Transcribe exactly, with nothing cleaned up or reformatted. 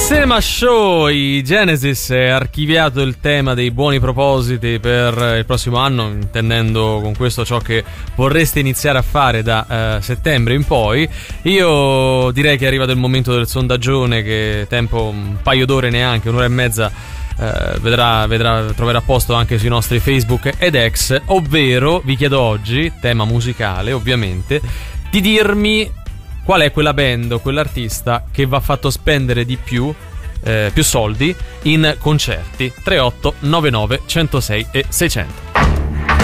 Cinema Show, i Genesis è archiviato il tema dei buoni propositi per il prossimo anno, intendendo con questo ciò che vorreste iniziare a fare da eh, settembre in poi. Io direi che è arrivato il momento del sondaggione, che tempo un paio d'ore, neanche un'ora e mezza, eh, vedrà, vedrà, troverà posto anche sui nostri Facebook ed ex, ovvero vi chiedo oggi, tema musicale ovviamente, di dirmi qual è quella band o quell'artista che va fatto spendere di più, eh, più soldi in concerti. Tre otto nove nove uno zero sei e seicento.